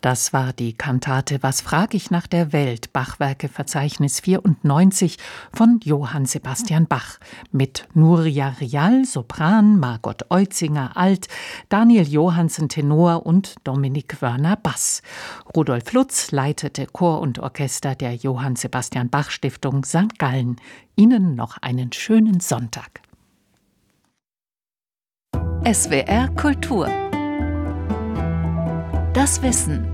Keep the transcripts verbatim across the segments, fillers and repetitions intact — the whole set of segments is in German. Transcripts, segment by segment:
Das war die Kantate »Was frag ich nach der Welt«, Bachwerke-Verzeichnis vierundneunzig von Johann Sebastian Bach. Mit Nuria Rial, Sopran, Margot Eutzinger, Alt, Daniel Johansen, Tenor und Dominik Wörner, Bass. Rudolf Lutz leitete Chor und Orchester der Johann Sebastian Bach Stiftung Sankt Gallen. Ihnen noch einen schönen Sonntag. S W R Kultur. Das Wissen.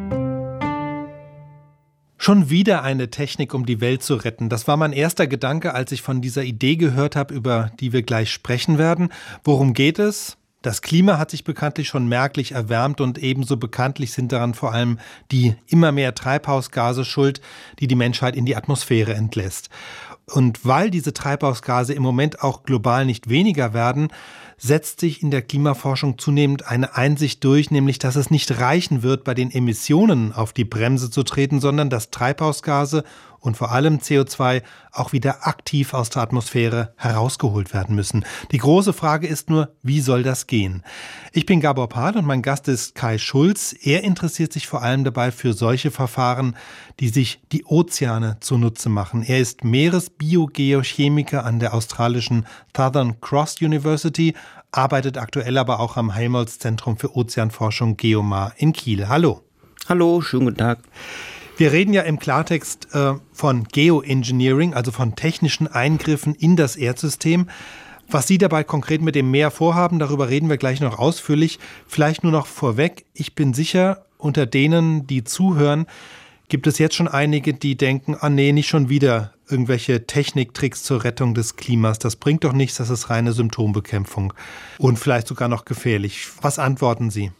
Schon wieder eine Technik, um die Welt zu retten. Das war mein erster Gedanke, als ich von dieser Idee gehört habe, über die wir gleich sprechen werden. Worum geht es? Das Klima hat sich bekanntlich schon merklich erwärmt und ebenso bekanntlich sind daran vor allem die immer mehr Treibhausgase schuld, die die Menschheit in die Atmosphäre entlässt. Und weil diese Treibhausgase im Moment auch global nicht weniger werden, setzt sich in der Klimaforschung zunehmend eine Einsicht durch, nämlich dass es nicht reichen wird, bei den Emissionen auf die Bremse zu treten, sondern dass Treibhausgase und vor allem C O zwei auch wieder aktiv aus der Atmosphäre herausgeholt werden müssen. Die große Frage ist nur, wie soll das gehen? Ich bin Gabor Pahl und mein Gast ist Kai Schulz. Er interessiert sich vor allem dabei für solche Verfahren, die sich die Ozeane zunutze machen. Er ist Meeresbiogeochemiker an der australischen Southern Cross University, arbeitet aktuell aber auch am Helmholtz-Zentrum für Ozeanforschung Geomar in Kiel. Hallo. Hallo, schönen guten Tag. Wir reden ja im Klartext äh, von Geoengineering, also von technischen Eingriffen in das Erdsystem. Was Sie dabei konkret mit dem Meer vorhaben, darüber reden wir gleich noch ausführlich. Vielleicht nur noch vorweg, ich bin sicher, unter denen, die zuhören, gibt es jetzt schon einige, die denken, ah nee, nicht schon wieder irgendwelche Techniktricks zur Rettung des Klimas. Das bringt doch nichts, das ist reine Symptombekämpfung und vielleicht sogar noch gefährlich. Was antworten Sie?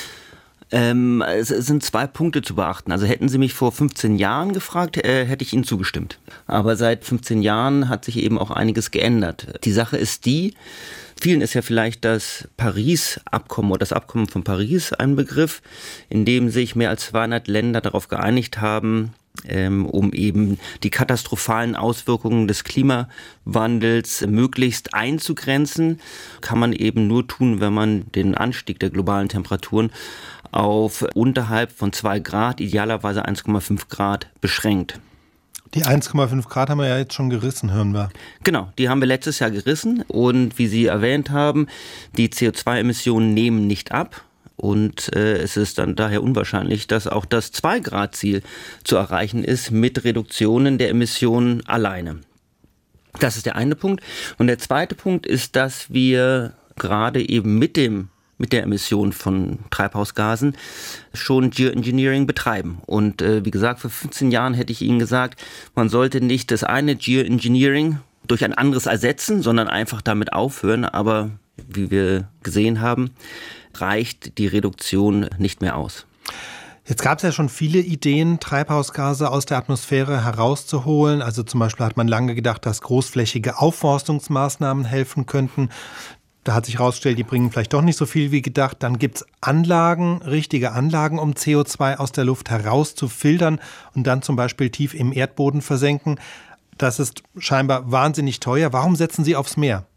Ähm, es sind zwei Punkte zu beachten. Also hätten Sie mich vor fünfzehn Jahren gefragt, äh, hätte ich Ihnen zugestimmt. Aber seit fünfzehn Jahren hat sich eben auch einiges geändert. Die Sache ist die, vielen ist ja vielleicht das Paris-Abkommen oder das Abkommen von Paris ein Begriff, in dem sich mehr als zweihundert Länder darauf geeinigt haben, ähm, um eben die katastrophalen Auswirkungen des Klimawandels möglichst einzugrenzen. Kann man eben nur tun, wenn man den Anstieg der globalen Temperaturen auf unterhalb von zwei Grad, idealerweise eins Komma fünf Grad beschränkt. Die eins Komma fünf Grad haben wir ja jetzt schon gerissen, hören wir. Genau, die haben wir letztes Jahr gerissen und wie Sie erwähnt haben, die C O zwei Emissionen nehmen nicht ab. Und äh, es ist dann daher unwahrscheinlich, dass auch das zwei Grad Ziel zu erreichen ist mit Reduktionen der Emissionen alleine. Das ist der eine Punkt. Und der zweite Punkt ist, dass wir gerade eben mit dem mit der Emission von Treibhausgasen schon Geoengineering betreiben. Und äh, wie gesagt, vor fünfzehn Jahren hätte ich Ihnen gesagt, man sollte nicht das eine Geoengineering durch ein anderes ersetzen, sondern einfach damit aufhören. Aber wie wir gesehen haben, reicht die Reduktion nicht mehr aus. Jetzt gab es ja schon viele Ideen, Treibhausgase aus der Atmosphäre herauszuholen. Also zum Beispiel hat man lange gedacht, dass großflächige Aufforstungsmaßnahmen helfen könnten. Da hat sich herausgestellt, die bringen vielleicht doch nicht so viel wie gedacht. Dann gibt es Anlagen, richtige Anlagen, um C O zwei aus der Luft herauszufiltern und dann zum Beispiel tief im Erdboden versenken. Das ist scheinbar wahnsinnig teuer. Warum setzen Sie aufs Meer?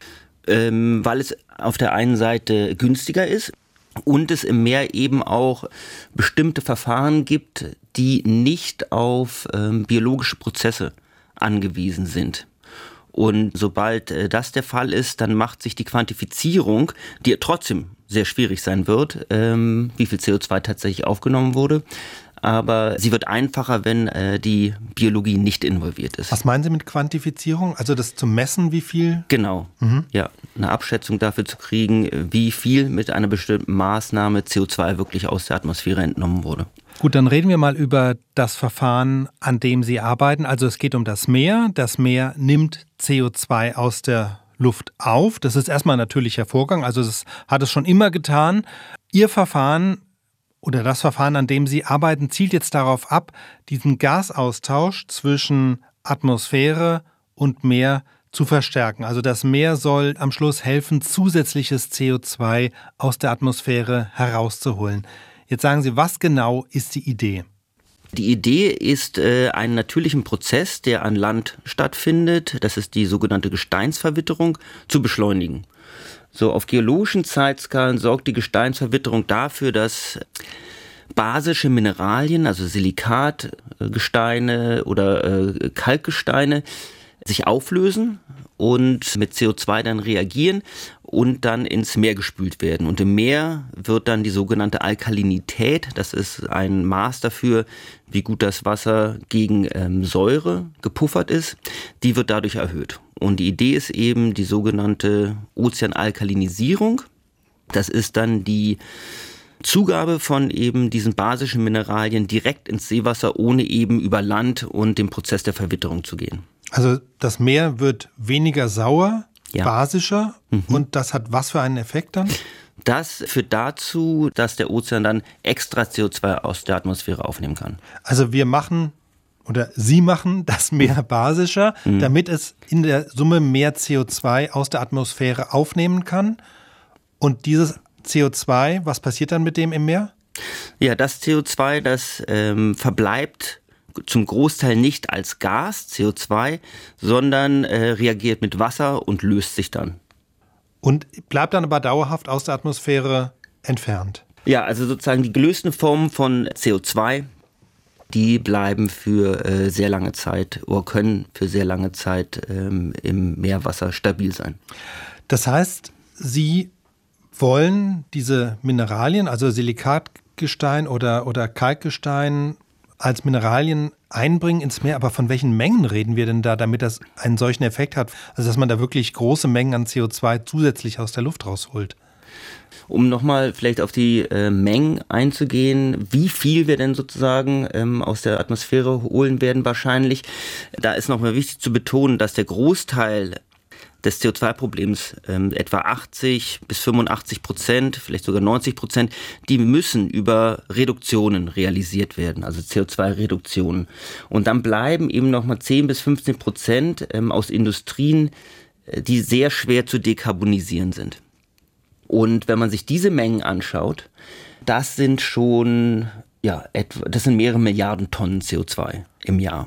Ähm, weil es auf der einen Seite günstiger ist und es im Meer eben auch bestimmte Verfahren gibt, die nicht auf ähm, biologische Prozesse angewiesen sind. Und sobald äh, das der Fall ist, dann macht sich die Quantifizierung, die trotzdem sehr schwierig sein wird, ähm, wie viel C O zwei tatsächlich aufgenommen wurde. Aber sie wird einfacher, wenn äh, die Biologie nicht involviert ist. Was meinen Sie mit Quantifizierung? Also das zu messen, wie viel? Genau, mhm. Ja, eine Abschätzung dafür zu kriegen, wie viel mit einer bestimmten Maßnahme C O zwei wirklich aus der Atmosphäre entnommen wurde. Gut, dann reden wir mal über das Verfahren, an dem Sie arbeiten. Also es geht um das Meer. Das Meer nimmt C O zwei aus der Luft auf. Das ist erstmal ein natürlicher Vorgang, also das hat es schon immer getan. Ihr Verfahren oder das Verfahren, an dem Sie arbeiten, zielt jetzt darauf ab, diesen Gasaustausch zwischen Atmosphäre und Meer zu verstärken. Also das Meer soll am Schluss helfen, zusätzliches C O zwei aus der Atmosphäre herauszuholen. Jetzt sagen Sie, was genau ist die Idee? Die Idee ist, äh, einen natürlichen Prozess, der an Land stattfindet, das ist die sogenannte Gesteinsverwitterung, zu beschleunigen. So auf geologischen Zeitskalen sorgt die Gesteinsverwitterung dafür, dass basische Mineralien, also Silikatgesteine oder äh, Kalkgesteine, sich auflösen und mit C O zwei dann reagieren und dann ins Meer gespült werden. Und im Meer wird dann die sogenannte Alkalinität, das ist ein Maß dafür, wie gut das Wasser gegen ähm, Säure gepuffert ist, die wird dadurch erhöht. Und die Idee ist eben die sogenannte Ozeanalkalinisierung. Das ist dann die Zugabe von eben diesen basischen Mineralien direkt ins Seewasser, ohne eben über Land und den Prozess der Verwitterung zu gehen. Also das Meer wird weniger sauer, ja. basischer mhm. und das hat was für einen Effekt dann? Das führt dazu, dass der Ozean dann extra C O zwei aus der Atmosphäre aufnehmen kann. Also wir machen oder Sie machen das Meer basischer, mhm. damit es in der Summe mehr C O zwei aus der Atmosphäre aufnehmen kann. Und dieses C O zwei, was passiert dann mit dem im Meer? Ja, das C O zwei, das ähm, verbleibt zum Großteil nicht als Gas, C O zwei, sondern äh, reagiert mit Wasser und löst sich dann. Und bleibt dann aber dauerhaft aus der Atmosphäre entfernt? Ja, also sozusagen die gelösten Formen von C O zwei, die bleiben für äh, sehr lange Zeit oder können für sehr lange Zeit ähm, im Meerwasser stabil sein. Das heißt, Sie wollen diese Mineralien, also Silikatgestein oder, oder Kalkgestein, als Mineralien einbringen ins Meer. Aber von welchen Mengen reden wir denn da, damit das einen solchen Effekt hat? Also dass man da wirklich große Mengen an C O zwei zusätzlich aus der Luft rausholt. Um nochmal vielleicht auf die äh, Mengen einzugehen, wie viel wir denn sozusagen ähm, aus der Atmosphäre holen werden wahrscheinlich. Da ist nochmal wichtig zu betonen, dass der Großteil des C O zwei Problems, ähm, etwa achtzig bis fünfundachtzig Prozent, vielleicht sogar neunzig Prozent, die müssen über Reduktionen realisiert werden, also C O zwei Reduktionen. Und dann bleiben eben nochmal zehn bis fünfzehn Prozent ähm, aus Industrien, äh, die sehr schwer zu dekarbonisieren sind. Und wenn man sich diese Mengen anschaut, das sind schon, ja, etwa, das sind mehrere Milliarden Tonnen C O zwei im Jahr.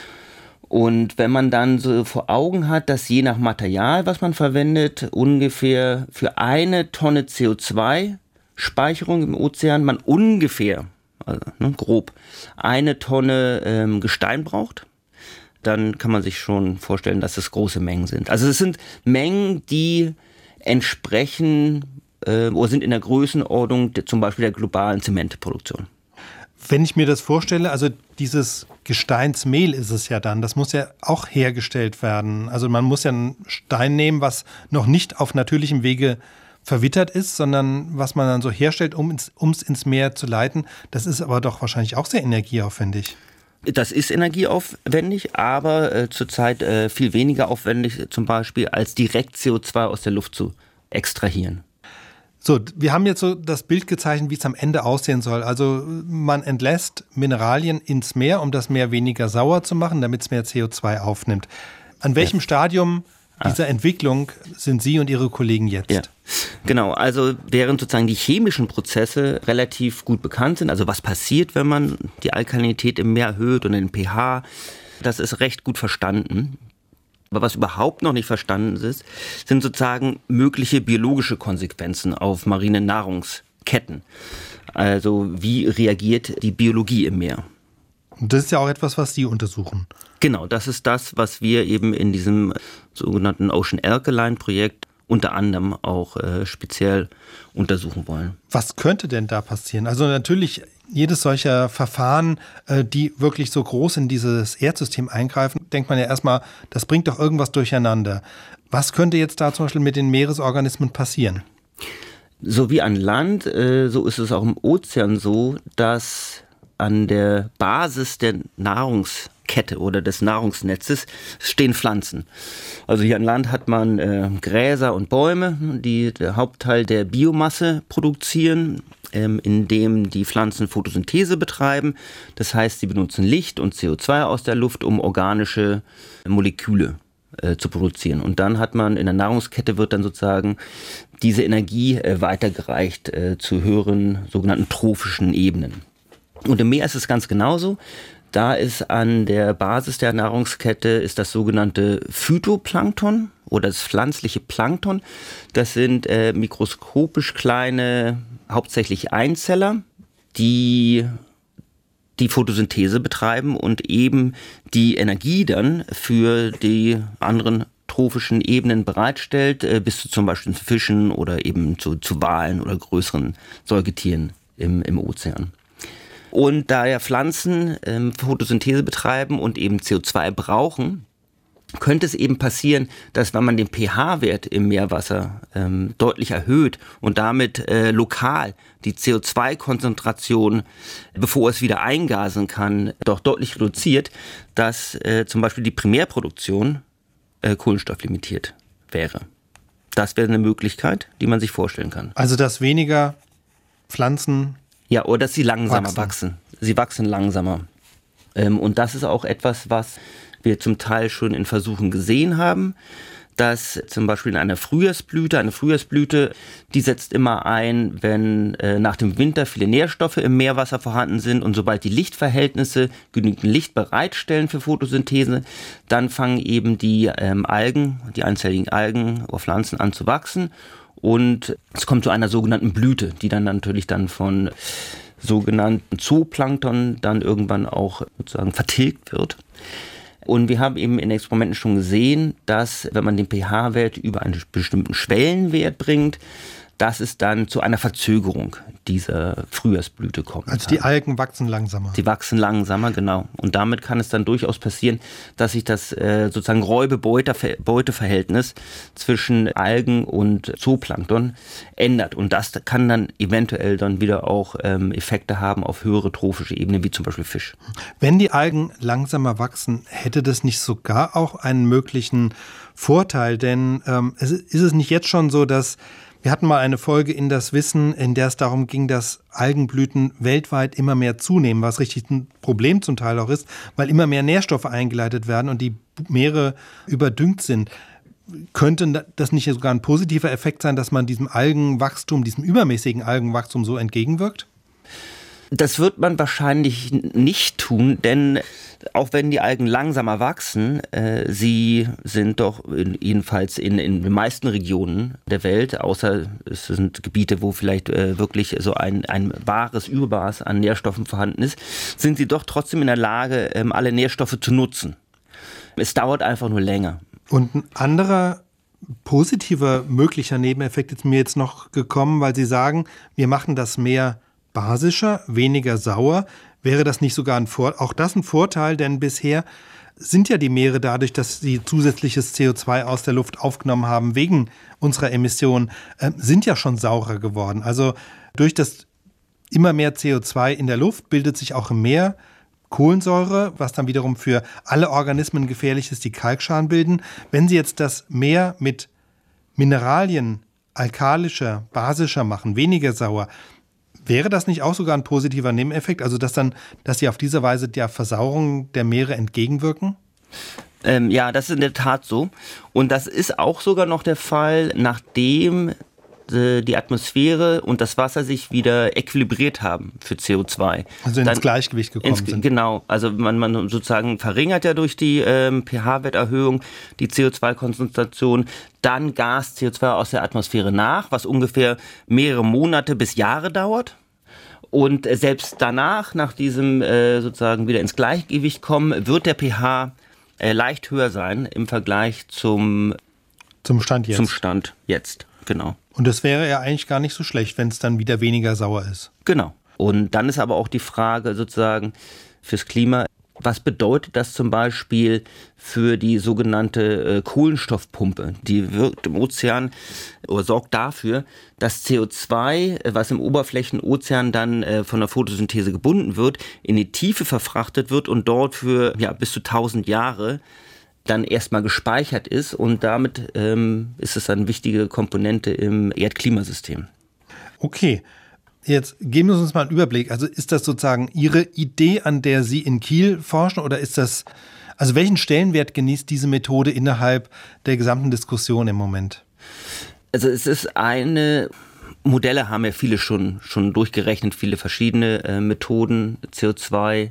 Und wenn man dann so vor Augen hat, dass je nach Material, was man verwendet, ungefähr für eine Tonne C O zwei Speicherung im Ozean man ungefähr, also ne, grob, eine Tonne ähm, Gestein braucht, dann kann man sich schon vorstellen, dass es große Mengen sind. Also es sind Mengen, die entsprechen äh, oder sind in der Größenordnung der, zum Beispiel der globalen Zementproduktion. Wenn ich mir das vorstelle, also dieses Gesteinsmehl ist es ja dann, das muss ja auch hergestellt werden. Also man muss ja einen Stein nehmen, was noch nicht auf natürlichem Wege verwittert ist, sondern was man dann so herstellt, um es ins, ins Meer zu leiten. Das ist aber doch wahrscheinlich auch sehr energieaufwendig. Das ist energieaufwendig, aber äh, zurzeit äh, viel weniger aufwendig zum Beispiel, als direkt C O zwei aus der Luft zu extrahieren. So, wir haben jetzt so das Bild gezeichnet, wie es am Ende aussehen soll. Also man entlässt Mineralien ins Meer, um das Meer weniger sauer zu machen, damit es mehr C O zwei aufnimmt. An welchem ja. Stadium dieser ah. Entwicklung sind Sie und Ihre Kollegen jetzt? Ja. Genau, also während sozusagen die chemischen Prozesse relativ gut bekannt sind, also was passiert, wenn man die Alkalinität im Meer erhöht und den pH, das ist recht gut verstanden. Aber was überhaupt noch nicht verstanden ist, sind sozusagen mögliche biologische Konsequenzen auf marine Nahrungsketten. Also wie reagiert die Biologie im Meer? Und das ist ja auch etwas, was Sie untersuchen. Genau, das ist das, was wir eben in diesem sogenannten Ocean Alkaline-Projekt unter anderem auch äh, speziell untersuchen wollen. Was könnte denn da passieren? Also natürlich jedes solcher Verfahren, äh, die wirklich so groß in dieses Erdsystem eingreifen, denkt man ja erstmal, das bringt doch irgendwas durcheinander. Was könnte jetzt da zum Beispiel mit den Meeresorganismen passieren? So wie an Land, äh, so ist es auch im Ozean so, dass an der Basis der Nahrungskette oder des Nahrungsnetzes stehen Pflanzen. Also hier an Land hat man äh, Gräser und Bäume, die der Hauptteil der Biomasse produzieren, ähm, indem die Pflanzen Photosynthese betreiben. Das heißt, sie benutzen Licht und C O zwei aus der Luft, um organische Moleküle äh, zu produzieren. Und dann hat man in der Nahrungskette wird dann sozusagen diese Energie äh, weitergereicht äh, zu höheren sogenannten trophischen Ebenen. Und im Meer ist es ganz genauso. Da ist an der Basis der Nahrungskette ist das sogenannte Phytoplankton oder das pflanzliche Plankton. Das sind äh, mikroskopisch kleine, hauptsächlich Einzeller, die die Photosynthese betreiben und eben die Energie dann für die anderen trophischen Ebenen bereitstellt, äh, bis zu zum Beispiel zu Fischen oder eben zu, zu Walen oder größeren Säugetieren im, im Ozean. Und da ja Pflanzen ähm, Photosynthese betreiben und eben C O zwei brauchen, könnte es eben passieren, dass wenn man den pH-Wert im Meerwasser ähm, deutlich erhöht und damit äh, lokal die C O zwei Konzentration, bevor es wieder eingasen kann, doch deutlich reduziert, dass äh, zum Beispiel die Primärproduktion äh, kohlenstofflimitiert wäre. Das wäre eine Möglichkeit, die man sich vorstellen kann. Also dass weniger Pflanzen Ja, oder dass sie langsamer wachsen. wachsen. Sie wachsen langsamer. Ähm, und das ist auch etwas, was wir zum Teil schon in Versuchen gesehen haben, dass zum Beispiel in einer Frühjahrsblüte, eine Frühjahrsblüte, die setzt immer ein, wenn äh, nach dem Winter viele Nährstoffe im Meerwasser vorhanden sind und sobald die Lichtverhältnisse genügend Licht bereitstellen für Photosynthese, dann fangen eben die ähm, Algen, die einzelligen Algen oder Pflanzen an zu wachsen und es kommt zu einer sogenannten Blüte, die dann natürlich dann von sogenannten Zooplankton dann irgendwann auch sozusagen vertilgt wird. Und wir haben eben in Experimenten schon gesehen, dass wenn man den pH-Wert über einen bestimmten Schwellenwert bringt, dass es dann zu einer Verzögerung dieser Frühjahrsblüte kommt. Also die Algen wachsen langsamer. Die wachsen langsamer, genau. Und damit kann es dann durchaus passieren, dass sich das äh, sozusagen Räube-Beute-Verhältnis zwischen Algen und Zooplankton ändert. Und das kann dann eventuell dann wieder auch ähm, Effekte haben auf höhere trophische Ebenen, wie zum Beispiel Fisch. Wenn die Algen langsamer wachsen, hätte das nicht sogar auch einen möglichen Vorteil? Denn ähm, es ist es nicht jetzt schon so, dass wir hatten mal eine Folge in das Wissen, in der es darum ging, dass Algenblüten weltweit immer mehr zunehmen, was richtig ein Problem zum Teil auch ist, weil immer mehr Nährstoffe eingeleitet werden und die Meere überdüngt sind. Könnte das nicht sogar ein positiver Effekt sein, dass man diesem Algenwachstum, diesem übermäßigen Algenwachstum so entgegenwirkt? Das wird man wahrscheinlich nicht tun, denn auch wenn die Algen langsamer wachsen, äh, sie sind doch in, jedenfalls in, in den meisten Regionen der Welt, außer es sind Gebiete, wo vielleicht äh, wirklich so ein, ein wahres Übermaß an Nährstoffen vorhanden ist, sind sie doch trotzdem in der Lage, ähm, alle Nährstoffe zu nutzen. Es dauert einfach nur länger. Und ein anderer positiver möglicher Nebeneffekt ist mir jetzt noch gekommen, weil Sie sagen, wir machen das Meer basischer, weniger sauer. Wäre das nicht sogar ein Vor- auch das ein Vorteil? Denn bisher sind ja die Meere dadurch, dass sie zusätzliches C O zwei aus der Luft aufgenommen haben, wegen unserer Emissionen, äh, sind ja schon saurer geworden. Also durch das immer mehr C O zwei in der Luft bildet sich auch im Meer Kohlensäure, was dann wiederum für alle Organismen gefährlich ist, die Kalkschalen bilden. Wenn Sie jetzt das Meer mit Mineralien alkalischer, basischer machen, weniger sauer, wäre das nicht auch sogar ein positiver Nebeneffekt? Also dass dann, dass sie auf diese Weise der Versauerung der Meere entgegenwirken? Ähm, ja, das ist in der Tat so. Und das ist auch sogar noch der Fall, nachdem äh, die Atmosphäre und das Wasser sich wieder äquilibriert haben für C O zwei. Also ins dann, Gleichgewicht gekommen ins, sind. Genau, also man, man sozusagen verringert ja durch die ähm, pH-Werterhöhung die C O zwei Konzentration. Dann gast C O zwei aus der Atmosphäre nach, was ungefähr mehrere Monate bis Jahre dauert. Und selbst danach, nach diesem äh, sozusagen wieder ins Gleichgewicht kommen, wird der pH äh, leicht höher sein im Vergleich zum, zum Stand jetzt. Zum Stand jetzt, genau. Und das wäre ja eigentlich gar nicht so schlecht, wenn es dann wieder weniger sauer ist. Genau. Und dann ist aber auch die Frage sozusagen fürs Klima, was bedeutet das zum Beispiel für die sogenannte äh, Kohlenstoffpumpe? Die wirkt im Ozean oder sorgt dafür, dass C O zwei, äh, was im Oberflächenozean dann äh, von der Photosynthese gebunden wird, in die Tiefe verfrachtet wird und dort für ja, bis zu tausend Jahre dann erstmal gespeichert ist. Und damit ähm, ist es eine wichtige Komponente im Erdklimasystem. Okay. Jetzt geben Sie uns mal einen Überblick. Also ist das sozusagen Ihre Idee, an der Sie in Kiel forschen, oder ist das, also welchen Stellenwert genießt diese Methode innerhalb der gesamten Diskussion im Moment? Also es ist eine, Modelle haben ja viele schon, schon durchgerechnet, viele verschiedene äh, Methoden, C O zwei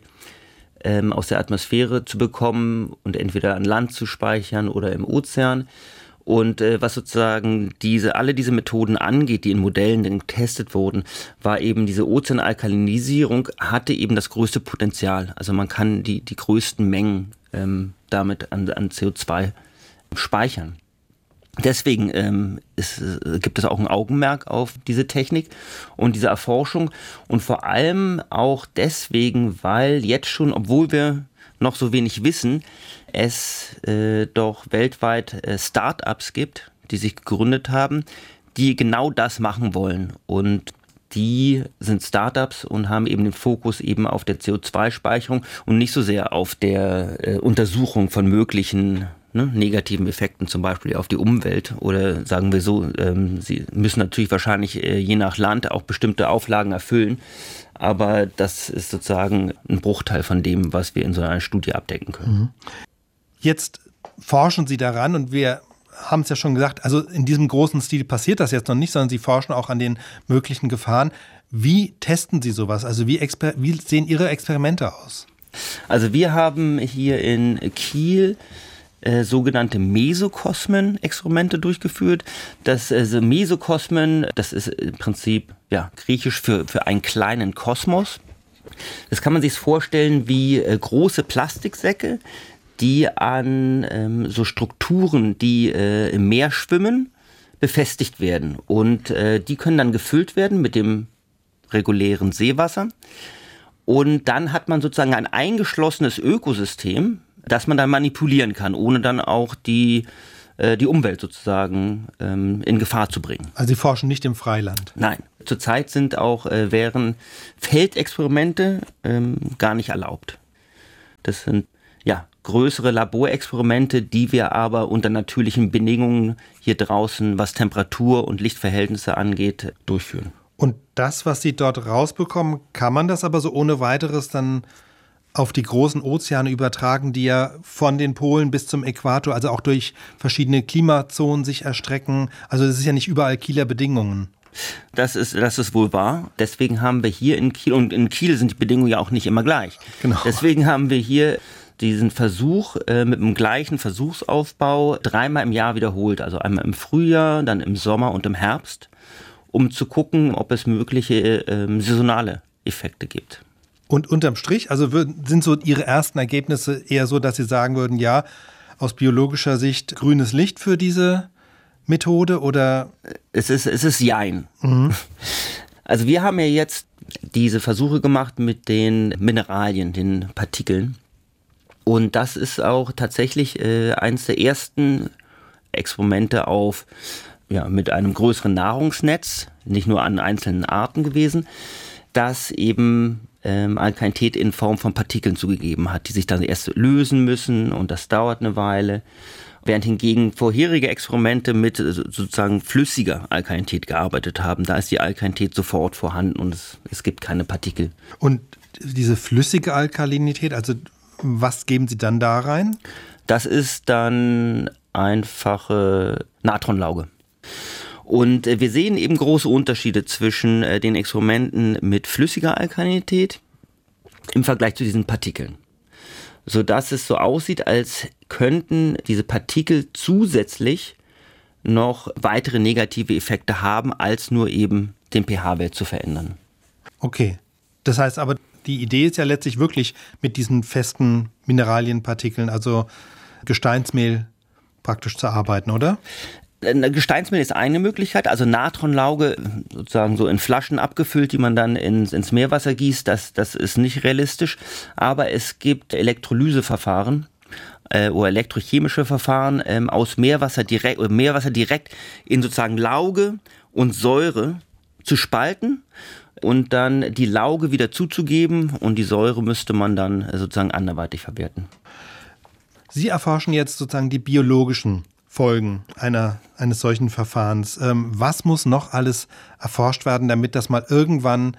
ähm, aus der Atmosphäre zu bekommen und entweder an Land zu speichern oder im Ozean. Und äh, was sozusagen diese, alle diese Methoden angeht, die in Modellen getestet wurden, war eben diese Ozeanalkalinisierung, hatte eben das größte Potenzial. Also man kann die, die größten Mengen ähm, damit an, an C O zwei speichern. Deswegen ähm, ist, gibt es auch ein Augenmerk auf diese Technik und diese Erforschung und vor allem auch deswegen, weil jetzt schon, obwohl wir noch so wenig wissen, es äh, doch weltweit äh, Start-ups gibt, die sich gegründet haben, die genau das machen wollen. Und die sind Start-ups und haben eben den Fokus eben auf der C O zwei Speicherung und nicht so sehr auf der äh, Untersuchung von möglichen ne, negativen Effekten, zum Beispiel auf die Umwelt. Oder sagen wir so, ähm, sie müssen natürlich wahrscheinlich äh, je nach Land auch bestimmte Auflagen erfüllen. Aber das ist sozusagen ein Bruchteil von dem, was wir in so einer Studie abdecken können. Jetzt forschen Sie daran und wir haben es ja schon gesagt, also in diesem großen Stil passiert das jetzt noch nicht, sondern Sie forschen auch an den möglichen Gefahren. Wie testen Sie sowas? Also wie, exper- wie sehen Ihre Experimente aus? Also wir haben hier in Kiel äh, sogenannte Mesokosmen-Experimente durchgeführt. Das äh, Mesokosmen, das ist im Prinzip ja, griechisch für, für einen kleinen Kosmos. Das kann man sich vorstellen wie äh, große Plastiksäcke, die an ähm, so Strukturen, die äh, im Meer schwimmen, befestigt werden. Und äh, die können dann gefüllt werden mit dem regulären Seewasser. Und dann hat man sozusagen ein eingeschlossenes Ökosystem, das man dann manipulieren kann, ohne dann auch die, äh, die Umwelt sozusagen ähm, in Gefahr zu bringen. Also Sie forschen nicht im Freiland? Nein. Zurzeit sind auch, äh, wären Feldexperimente ähm, gar nicht erlaubt. Das sind ja, größere Laborexperimente, die wir aber unter natürlichen Bedingungen hier draußen, was Temperatur und Lichtverhältnisse angeht, durchführen. Und das, was Sie dort rausbekommen, kann man das aber so ohne weiteres dann auf die großen Ozeane übertragen, die ja von den Polen bis zum Äquator, also auch durch verschiedene Klimazonen sich erstrecken. Also es ist ja nicht überall Kieler Bedingungen. Das ist, das ist wohl wahr. Deswegen haben wir hier in Kiel, und in Kiel sind die Bedingungen ja auch nicht immer gleich. Genau. Deswegen haben wir hier diesen Versuch äh, mit dem gleichen Versuchsaufbau dreimal im Jahr wiederholt. Also einmal im Frühjahr, dann im Sommer und im Herbst, um zu gucken, ob es mögliche äh, saisonale Effekte gibt. Und unterm Strich, also würden, sind so Ihre ersten Ergebnisse eher so, dass Sie sagen würden, ja, aus biologischer Sicht grünes Licht für diese Methode oder? Es ist, es ist Jein. Mhm. Also wir haben ja jetzt diese Versuche gemacht mit den Mineralien, den Partikeln. Und das ist auch tatsächlich äh, eines der ersten Experimente auf, ja, mit einem größeren Nahrungsnetz, nicht nur an einzelnen Arten gewesen, das eben ähm, Alkalinität in Form von Partikeln zugegeben hat, die sich dann erst lösen müssen und das dauert eine Weile. Während hingegen vorherige Experimente mit sozusagen flüssiger Alkalinität gearbeitet haben, da ist die Alkalinität sofort vorhanden und es, es gibt keine Partikel. Und diese flüssige Alkalinität, also was geben Sie dann da rein? Das ist dann einfache Natronlauge. Und äh, wir sehen eben große Unterschiede zwischen äh, den Experimenten mit flüssiger Alkalinität im Vergleich zu diesen Partikeln. Sodass es so aussieht, als könnten diese Partikel zusätzlich noch weitere negative Effekte haben, als nur eben den pH-Wert zu verändern. Okay, das heißt aber, die Idee ist ja letztlich wirklich mit diesen festen Mineralienpartikeln, also Gesteinsmehl praktisch zu arbeiten, oder? Gesteinsmehl ist eine Möglichkeit, also Natronlauge sozusagen so in Flaschen abgefüllt, die man dann ins, ins Meerwasser gießt, das, das ist nicht realistisch, aber es gibt Elektrolyseverfahren äh, oder elektrochemische Verfahren ähm, aus Meerwasser direkt, oder Meerwasser direkt in sozusagen Lauge und Säure zu spalten und dann die Lauge wieder zuzugeben und die Säure müsste man dann sozusagen anderweitig verwerten. Sie erforschen jetzt sozusagen die biologischen Folgen einer, eines solchen Verfahrens. Ähm, was muss noch alles erforscht werden, damit das mal irgendwann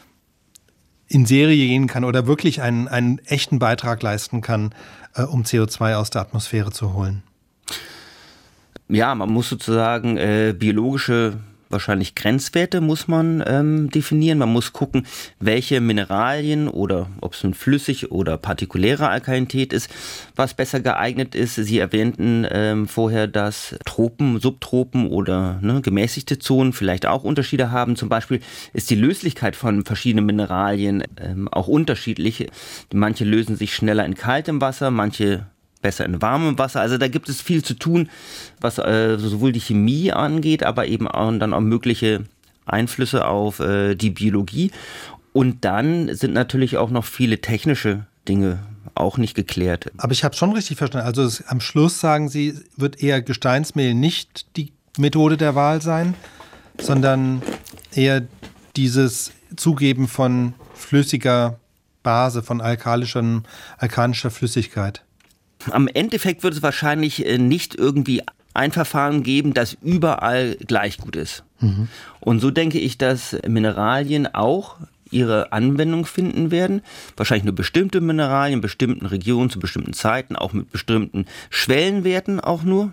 in Serie gehen kann oder wirklich einen, einen echten Beitrag leisten kann, äh, um C O zwei aus der Atmosphäre zu holen? Ja, man muss sozusagen äh, biologische wahrscheinlich Grenzwerte muss man ähm, definieren. Man muss gucken, welche Mineralien oder ob es nun flüssig oder partikuläre Alkalinität ist, was besser geeignet ist. Sie erwähnten ähm, vorher, dass Tropen, Subtropen oder ne, gemäßigte Zonen vielleicht auch Unterschiede haben. Zum Beispiel ist die Löslichkeit von verschiedenen Mineralien ähm, auch unterschiedlich. Manche lösen sich schneller in kaltem Wasser, manche besser in warmem Wasser. Also da gibt es viel zu tun, was äh, sowohl die Chemie angeht, aber eben auch dann auch mögliche Einflüsse auf äh, die Biologie. Und dann sind natürlich auch noch viele technische Dinge auch nicht geklärt. Aber ich habe schon richtig verstanden. Also es, am Schluss sagen Sie, wird eher Gesteinsmehl nicht die Methode der Wahl sein, sondern eher dieses Zugeben von flüssiger Base, von alkalischer, alkanischer Flüssigkeit. Am Endeffekt wird es wahrscheinlich nicht irgendwie ein Verfahren geben, das überall gleich gut ist. Mhm. Und so denke ich, dass Mineralien auch ihre Anwendung finden werden. Wahrscheinlich nur bestimmte Mineralien, in bestimmten Regionen, zu bestimmten Zeiten, auch mit bestimmten Schwellenwerten auch nur.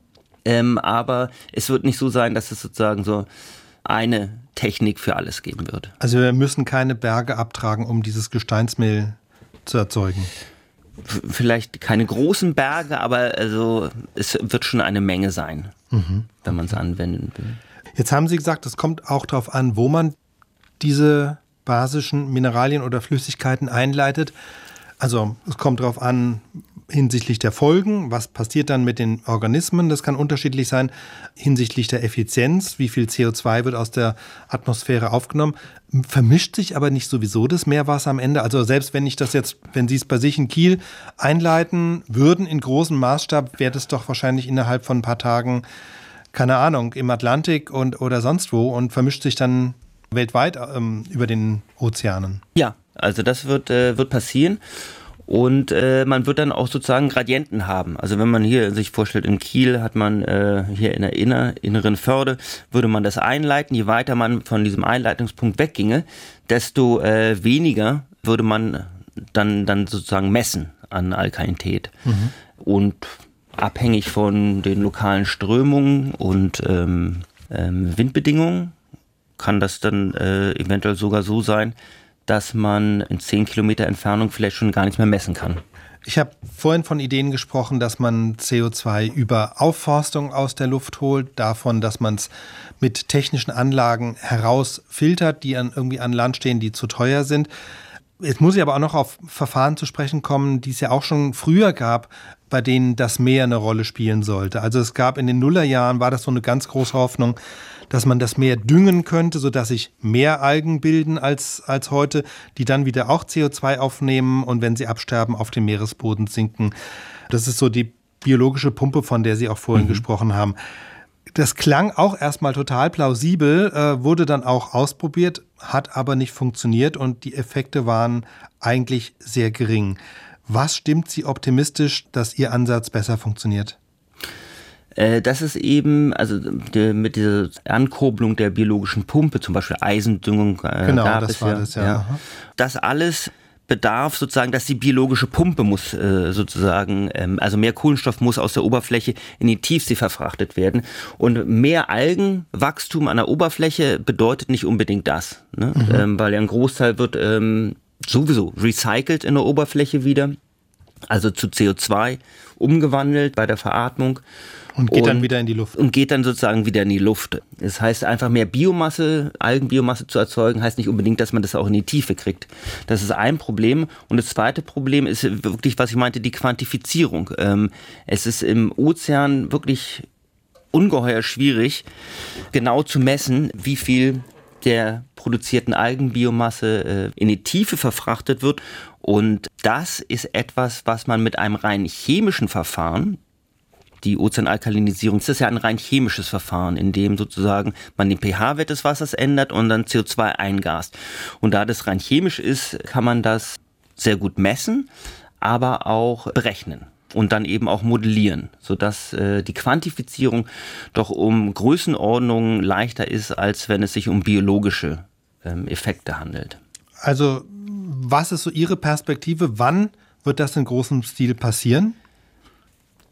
Ähm, aber es wird nicht so sein, dass es sozusagen so eine Technik für alles geben wird. Also wir müssen keine Berge abtragen, um dieses Gesteinsmehl zu erzeugen. Vielleicht keine großen Berge, aber also es wird schon eine Menge sein, mhm. wenn man es anwenden will. Jetzt haben Sie gesagt, es kommt auch darauf an, wo man diese basischen Mineralien oder Flüssigkeiten einleitet. Also es kommt darauf an, hinsichtlich der Folgen, was passiert dann mit den Organismen, das kann unterschiedlich sein, hinsichtlich der Effizienz, wie viel C O zwei wird aus der Atmosphäre aufgenommen, vermischt sich aber nicht sowieso das Meerwasser am Ende, also selbst wenn ich das jetzt, wenn Sie es bei sich in Kiel einleiten würden, in großem Maßstab, wäre das doch wahrscheinlich innerhalb von ein paar Tagen, keine Ahnung, im Atlantik und oder sonst wo und vermischt sich dann weltweit ähm, über den Ozeanen. Ja, also das wird, äh, wird passieren. Und äh, man wird dann auch sozusagen Gradienten haben. Also wenn man hier sich vorstellt, in Kiel hat man äh, hier in der inner, inneren Förde, würde man das einleiten. Je weiter man von diesem Einleitungspunkt wegginge, desto äh, weniger würde man dann, dann sozusagen messen an Alkalinität. Mhm. Und abhängig von den lokalen Strömungen und ähm, ähm, Windbedingungen kann das dann äh, eventuell sogar so sein, dass man in zehn Kilometer Entfernung vielleicht schon gar nichts mehr messen kann. Ich habe vorhin von Ideen gesprochen, dass man C O zwei über Aufforstung aus der Luft holt, davon, dass man es mit technischen Anlagen herausfiltert, die an, irgendwie an Land stehen, die zu teuer sind. Jetzt muss ich aber auch noch auf Verfahren zu sprechen kommen, die es ja auch schon früher gab, bei denen das Meer eine Rolle spielen sollte. Also es gab in den Nullerjahren, war das so eine ganz große Hoffnung, dass man das Meer düngen könnte, sodass sich mehr Algen bilden als, als heute, die dann wieder auch C O zwei aufnehmen und wenn sie absterben, auf dem Meeresboden sinken. Das ist so die biologische Pumpe, von der Sie auch vorhin mhm. gesprochen haben. Das klang auch erstmal total plausibel, äh, wurde dann auch ausprobiert, hat aber nicht funktioniert und die Effekte waren eigentlich sehr gering. Was stimmt Sie optimistisch, dass Ihr Ansatz besser funktioniert? Das ist eben, also die, mit dieser Ankurbelung der biologischen Pumpe, zum Beispiel Eisendüngung, äh, genau, gab das es war ja, das, ja. ja. Das alles bedarf sozusagen, dass die biologische Pumpe muss äh, sozusagen, ähm, also mehr Kohlenstoff muss aus der Oberfläche in die Tiefsee verfrachtet werden. Und mehr Algenwachstum an der Oberfläche bedeutet nicht unbedingt das, ne? mhm. ähm, weil ja ein Großteil wird ähm, sowieso recycelt in der Oberfläche wieder, also zu C O zwei umgewandelt bei der Veratmung. Und geht und, dann wieder in die Luft. Und geht dann sozusagen wieder in die Luft. Das heißt, einfach mehr Biomasse, Algenbiomasse zu erzeugen, heißt nicht unbedingt, dass man das auch in die Tiefe kriegt. Das ist ein Problem. Und das zweite Problem ist wirklich, was ich meinte, die Quantifizierung. Ähm, es ist im Ozean wirklich ungeheuer schwierig, genau zu messen, wie viel der produzierten Algenbiomasse äh, in die Tiefe verfrachtet wird. Und das ist etwas, was man mit einem rein chemischen Verfahren, die Ozeanalkalinisierung, das ist ja ein rein chemisches Verfahren, in dem sozusagen man den pH-Wert des Wassers ändert und dann C O zwei eingast. Und da das rein chemisch ist, kann man das sehr gut messen, aber auch berechnen und dann eben auch modellieren, sodass äh, die Quantifizierung doch um Größenordnungen leichter ist, als wenn es sich um biologische ähm, Effekte handelt. Also was ist so Ihre Perspektive? Wann wird das in großem Stil passieren?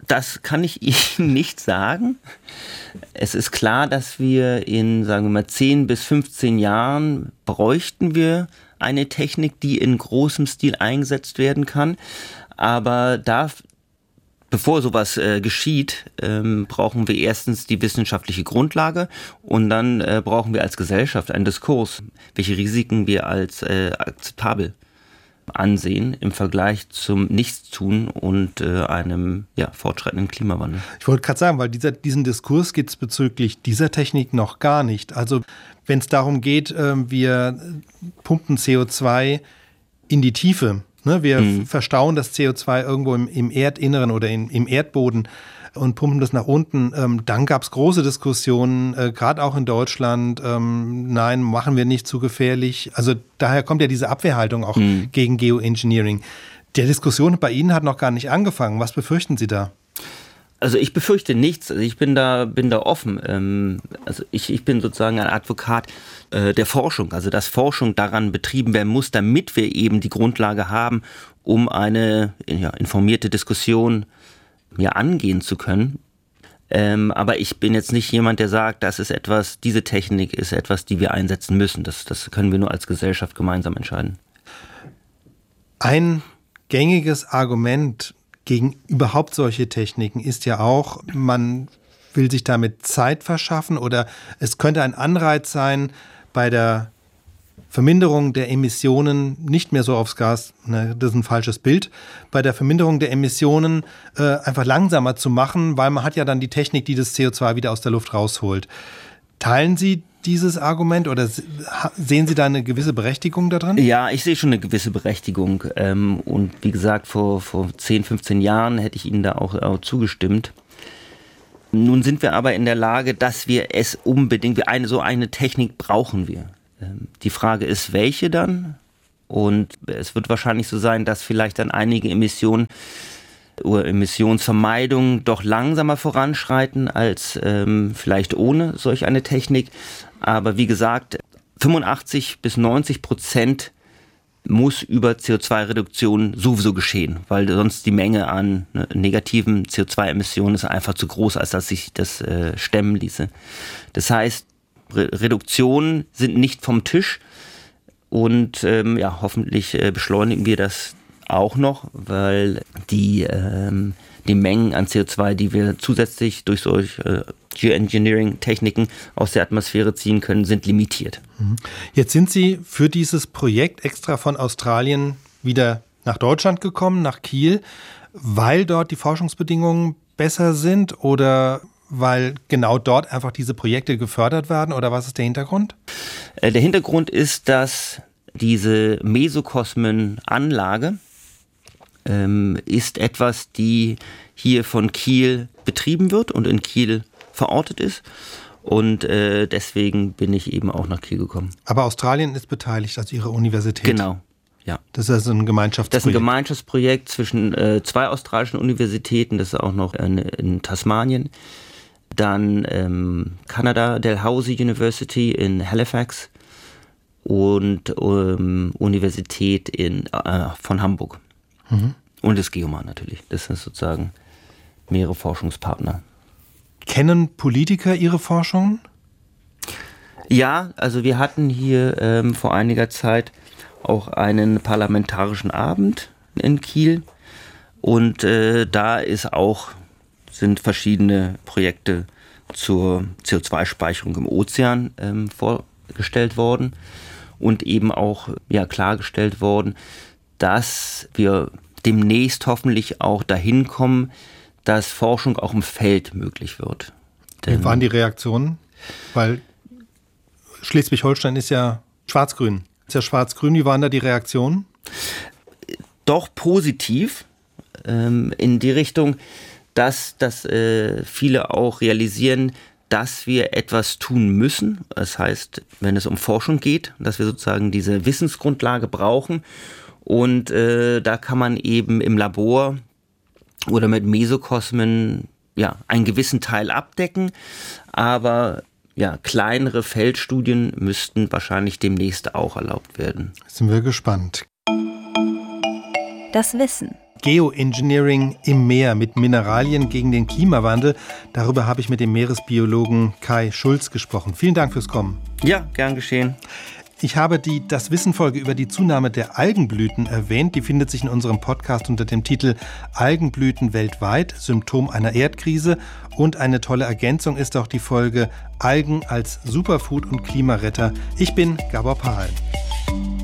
Das kann ich Ihnen nicht sagen. Es ist klar, dass wir in, sagen wir mal, zehn bis fünfzehn Jahren bräuchten wir eine Technik, die in großem Stil eingesetzt werden kann. Aber da, bevor sowas äh, geschieht, ähm, brauchen wir erstens die wissenschaftliche Grundlage und dann äh, brauchen wir als Gesellschaft einen Diskurs, welche Risiken wir als äh, akzeptabel ansehen im Vergleich zum Nichtstun und äh, einem ja, fortschreitenden Klimawandel. Ich wollte gerade sagen, weil dieser, diesen Diskurs gibt es bezüglich dieser Technik noch gar nicht. Also wenn es darum geht, äh, wir pumpen C O zwei in die Tiefe, ne? Wir mhm. verstauen das C O zwei irgendwo im, im Erdinneren oder in, im Erdboden und pumpen das nach unten. Ähm, dann gab es große Diskussionen, äh, gerade auch in Deutschland. Ähm, nein, machen wir nicht zu gefährlich. Also daher kommt ja diese Abwehrhaltung auch mhm. gegen Geoengineering. Der Diskussion bei Ihnen hat noch gar nicht angefangen. Was befürchten Sie da? Also ich befürchte nichts. Also ich bin da, bin da offen. Ähm, also ich, ich bin sozusagen ein Advokat äh, der Forschung. Also dass Forschung daran betrieben werden muss, damit wir eben die Grundlage haben, um eine ja, informierte Diskussion ja, angehen zu können. Ähm, aber ich bin jetzt nicht jemand, der sagt, das ist etwas, diese Technik ist etwas, die wir einsetzen müssen. Das, das können wir nur als Gesellschaft gemeinsam entscheiden. Ein gängiges Argument gegen überhaupt solche Techniken ist ja auch, man will sich damit Zeit verschaffen oder es könnte ein Anreiz sein, bei der Verminderung der Emissionen nicht mehr so aufs Gas, ne, das ist ein falsches Bild, bei der Verminderung der Emissionen äh, einfach langsamer zu machen, weil man hat ja dann die Technik, die das C O zwei wieder aus der Luft rausholt. Teilen Sie dieses Argument oder sehen Sie da eine gewisse Berechtigung da drin? Ja, ich sehe schon eine gewisse Berechtigung. Ähm, und wie gesagt, vor, vor zehn, fünfzehn Jahren hätte ich Ihnen da auch, auch zugestimmt. Nun sind wir aber in der Lage, dass wir es unbedingt, wir eine, so eine Technik brauchen wir. Die Frage ist, welche dann? Und es wird wahrscheinlich so sein, dass vielleicht dann einige Emissionen oder Emissionsvermeidungen doch langsamer voranschreiten als ähm, vielleicht ohne solch eine Technik. Aber wie gesagt, fünfundachtzig bis neunzig Prozent muss über C O zwei Reduktion sowieso geschehen, weil sonst die Menge an ne, negativen C O zwei Emissionen ist einfach zu groß, als dass sich das äh, stemmen ließe. Das heißt, Reduktionen sind nicht vom Tisch und ähm, ja, hoffentlich äh, beschleunigen wir das auch noch, weil die, ähm, die Mengen an C O zwei, die wir zusätzlich durch solche äh, Geoengineering-Techniken aus der Atmosphäre ziehen können, sind limitiert. Jetzt sind Sie für dieses Projekt extra von Australien wieder nach Deutschland gekommen, nach Kiel, weil dort die Forschungsbedingungen besser sind oder weil genau dort einfach diese Projekte gefördert werden oder was ist der Hintergrund? Der Hintergrund ist, dass diese Mesokosmen-Anlage ähm, ist etwas, die hier von Kiel betrieben wird und in Kiel verortet ist. Und äh, deswegen bin ich eben auch nach Kiel gekommen. Aber Australien ist beteiligt, also Ihre Universität? Genau, ja. Das ist also ein Gemeinschaftsprojekt? Das ist ein Gemeinschaftsprojekt zwischen äh, zwei australischen Universitäten. Das ist auch noch in, in Tasmanien. Dann ähm, Kanada, Dalhousie University in Halifax und ähm, Universität in, äh, von Hamburg. Mhm. Und das Geomar natürlich. Das sind sozusagen mehrere Forschungspartner. Kennen Politiker Ihre Forschung? Ja, also wir hatten hier ähm, vor einiger Zeit auch einen parlamentarischen Abend in Kiel und äh, da ist auch sind verschiedene Projekte zur C O zwei Speicherung im Ozean ähm, vorgestellt worden und eben auch ja, klargestellt worden, dass wir demnächst hoffentlich auch dahin kommen, dass Forschung auch im Feld möglich wird. Wie waren die Reaktionen? Weil Schleswig-Holstein ist ja schwarz-grün. Ist ja schwarz-grün. Wie waren da die Reaktionen? Doch positiv ähm, in die Richtung, dass, dass äh, viele auch realisieren, dass wir etwas tun müssen. Das heißt, wenn es um Forschung geht, dass wir sozusagen diese Wissensgrundlage brauchen. Und äh, da kann man eben im Labor oder mit Mesokosmen ja, einen gewissen Teil abdecken. Aber ja, kleinere Feldstudien müssten wahrscheinlich demnächst auch erlaubt werden. Sind wir gespannt. Das Wissen. Geoengineering im Meer mit Mineralien gegen den Klimawandel. Darüber habe ich mit dem Meeresbiologen Kai Schulz gesprochen. Vielen Dank fürs Kommen. Ja, gern geschehen. Ich habe die Das Wissen-Folge über die Zunahme der Algenblüten erwähnt. Die findet sich in unserem Podcast unter dem Titel Algenblüten weltweit, Symptom einer Erdkrise. Und eine tolle Ergänzung ist auch die Folge Algen als Superfood und Klimaretter. Ich bin Gabor Pahl.